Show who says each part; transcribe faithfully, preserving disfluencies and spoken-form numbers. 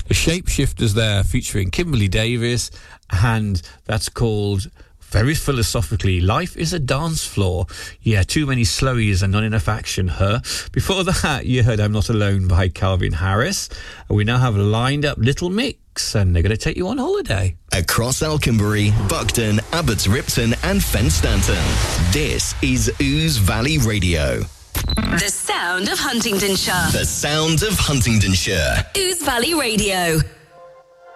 Speaker 1: The Shapeshifters there, featuring Kimberly Davis, and that's called, very philosophically, Life is a Dance Floor. Yeah, too many slowies and not enough action, her. Before that, you heard I'm Not Alone by Calvin Harris. We now have lined up Little Mix, and they're going to take you on holiday.
Speaker 2: Across Alconbury, Buckton, Abbots Ripton and Fenstanton. This is Ouse Valley Radio.
Speaker 3: The sound of Huntingdonshire.
Speaker 2: The sound of Huntingdonshire.
Speaker 3: Ouse Valley Radio.